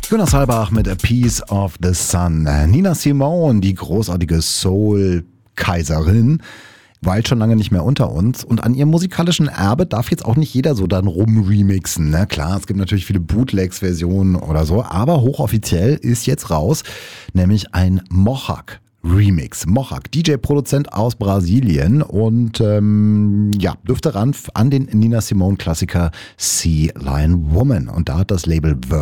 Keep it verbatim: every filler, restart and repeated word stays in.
Jonas Halbach mit A Piece of the Sun. Nina Simone, die großartige Soul-Kaiserin, weilt schon lange nicht mehr unter uns. Und an ihrem musikalischen Erbe darf jetzt auch nicht jeder so dann rumremixen. Ne? Klar, es gibt natürlich viele Bootlegs-Versionen oder so, aber hochoffiziell ist jetzt raus, nämlich ein Mohawk Remix. Mohawk, D J-Produzent aus Brasilien und ähm, ja, dürfte ran an den Nina Simone Klassiker Sea Lion Woman. Und da hat das Label Verve